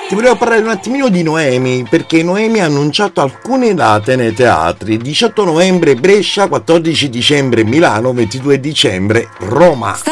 Ti volevo parlare un attimino di Noemi, perché Noemi ha annunciato alcune date nei teatri: 18 novembre Brescia, 14 dicembre Milano, 22 dicembre Roma.